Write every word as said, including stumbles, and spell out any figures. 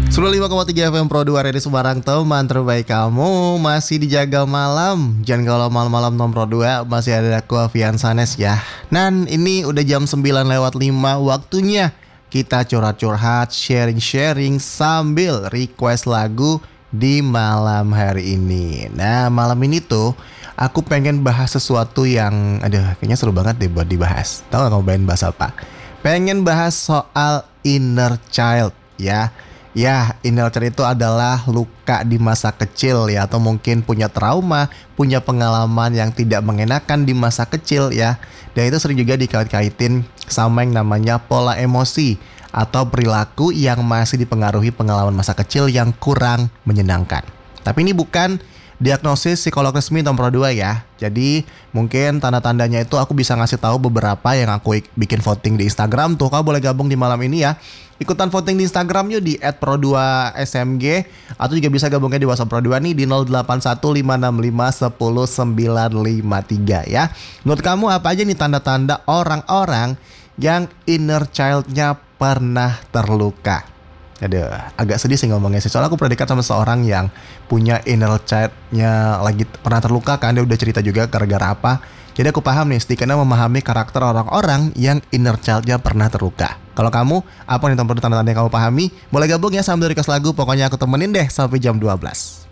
sembilan puluh lima koma tiga F M Pro dua Radio Semarang, teman terbaik kamu. Masih dijaga malam. Jangan kalau malam-malam nom Pro dua. Masih ada aku Avian Sanes ya. Dan ini udah jam sembilan lewat lima. Waktunya kita curhat-curhat, sharing-sharing sambil request lagu di malam hari ini. Nah, malam ini tuh aku pengen bahas sesuatu yang aduh kayaknya seru banget deh buat dibahas. Tahu gak kamu pengen bahas apa? Pengen bahas soal inner child ya. Ya, inner child itu adalah luka di masa kecil ya, atau mungkin punya trauma, punya pengalaman yang tidak mengenakan di masa kecil ya. Dan itu sering juga dikait-kaitin sama yang namanya pola emosi atau perilaku yang masih dipengaruhi pengalaman masa kecil yang kurang menyenangkan. Tapi ini bukan diagnosis psikolog resmi Tom Pro dua ya. Jadi mungkin tanda-tandanya itu aku bisa ngasih tahu beberapa yang aku bikin voting di Instagram tuh. Kamu boleh gabung di malam ini ya. Ikutan voting di Instagram yuk di et pro dua S M G, atau juga bisa gabungnya di WhatsApp Pro dua nih di nol delapan satu lima enam lima satu nol sembilan lima tiga ya. Menurut kamu apa aja nih tanda-tanda orang-orang yang inner child-nya pernah terluka? Aduh, agak sedih sih ngomongnya sih. Soalnya aku pernah dekat sama seorang yang punya inner child-nya lagi pernah terluka kan. Dia udah cerita juga gara-gara apa. Jadi aku paham nih, sedikitnya memahami karakter orang-orang yang inner child-nya pernah terluka. Kalau kamu, apa nih tanda-tanda yang kamu pahami? Boleh gabung ya sambil request lagu. Pokoknya aku temenin deh sampai jam dua belas.